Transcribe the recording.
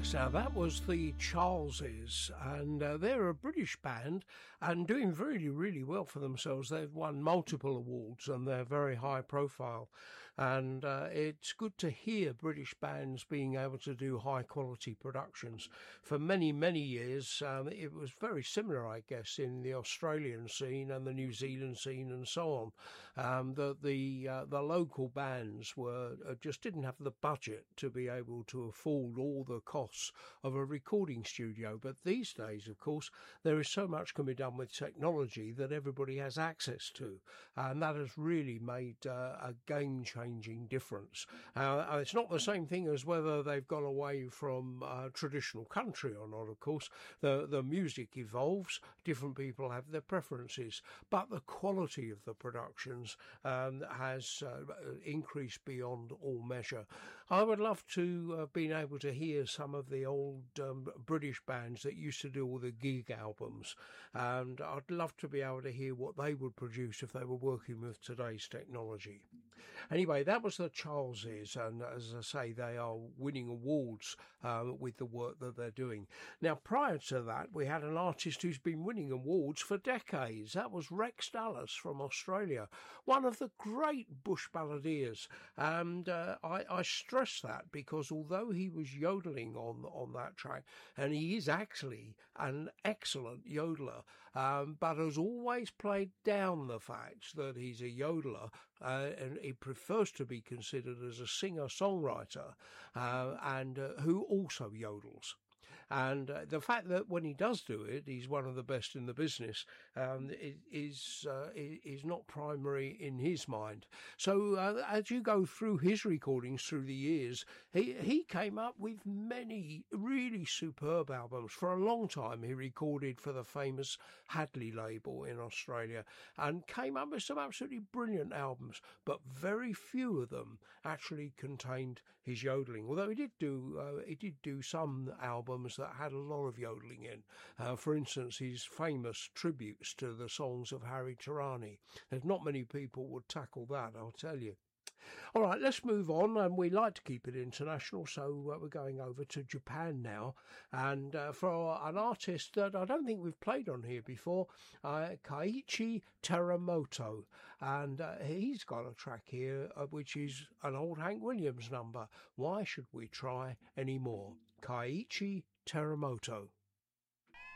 Now that was the Charleses, and they're a British band and doing really, really well for themselves. They've won multiple awards and they're very high profile, and it's good to hear British bands being able to do high quality productions. For many, many years it was very similar, I guess, in the Australian scene and the New Zealand scene and so on. The local bands were just didn't have the budget to be able to afford all the costs of a recording studio. But these days, of course, there is so much can be done with technology that everybody has access to, and that has really made a game-changing difference. It's not the same thing as whether they've gone away from traditional country or not, of course. The music evolves, different people have their preferences, but the quality of the productions has increased beyond all measure. I would love to have been able to hear some of the old British bands that used to do all the gig albums, and I'd love to be able to hear what they would produce if they were working with today's technology. Anyway, that was the Charleses, and as I say, they are winning awards with the work that they're doing. Now, prior to that, we had an artist who's been winning awards for decades. That was Rex Dallas from Australia, one of the great bush balladeers, and I stress that because although he was yodeling on that track, and he is actually an excellent yodeler, but has always played down the fact that he's a yodeler, and he prefers to be considered as a singer-songwriter, and who also yodels. And the fact that when he does do it, he's one of the best in the business, is not primary in his mind. So as you go through his recordings through the years, he came up with many really superb albums. For a long time, he recorded for the famous Hadley label in Australia and came up with some absolutely brilliant albums, but very few of them actually contained his yodeling. Although he did do some albums that had a lot of yodeling in. For instance, his famous tributes to the songs of Harry Tirani. There's not many people would tackle that, I'll tell you. All right, let's move on, and we like to keep it international, so we're going over to Japan now, and for an artist that I don't think we've played on here before, Keiichi Teramoto, and he's got a track here which is an old Hank Williams number, Why Should We Try Any More? Keiichi Teramoto.